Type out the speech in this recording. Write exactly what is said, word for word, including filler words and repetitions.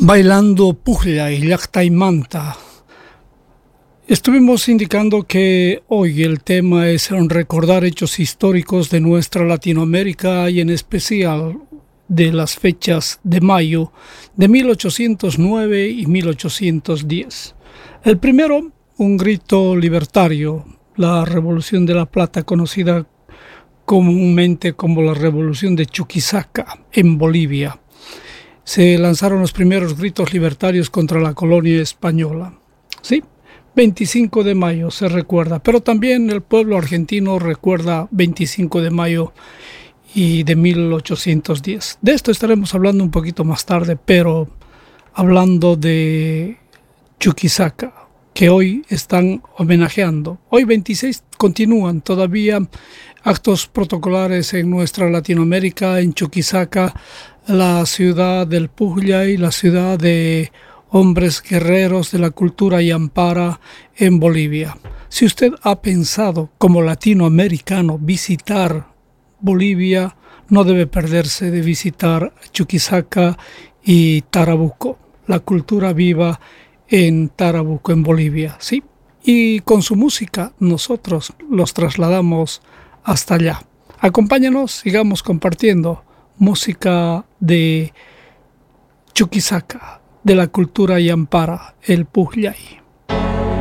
Bailando Puglia y Llacta y Manta. Estuvimos indicando que hoy el tema es recordar hechos históricos de nuestra Latinoamérica y en especial de las fechas de mayo de mil ochocientos nueve y mil ochocientos diez. El primero, un grito libertario, la Revolución de la Plata, conocida comúnmente como la Revolución de Chuquisaca en Bolivia. Se lanzaron los primeros gritos libertarios contra la colonia española. Sí, veinticinco de mayo se recuerda, pero también el pueblo argentino recuerda veinticinco de mayo y de mil ochocientos diez. De esto estaremos hablando un poquito más tarde, pero hablando de Chuquisaca, que hoy están homenajeando. Hoy veintiséis continúan todavía actos protocolares en nuestra Latinoamérica, en Chuquisaca, la ciudad del Puglia y la ciudad de hombres guerreros de la cultura yampara en Bolivia. Si usted ha pensado como latinoamericano visitar Bolivia, no debe perderse de visitar Chuquisaca y Tarabuco, la cultura viva en Tarabuco, en Bolivia, ¿sí? Y con su música nosotros los trasladamos hasta allá. Acompáñanos, sigamos compartiendo música de Chuquisaca, de la cultura yampara, el Puglay.